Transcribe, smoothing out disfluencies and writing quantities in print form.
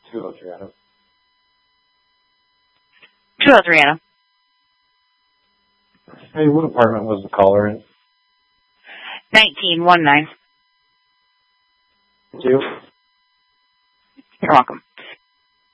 203, Adam. 203, Adam. Hey, what apartment was the caller in? 1919. Thank you. You're welcome.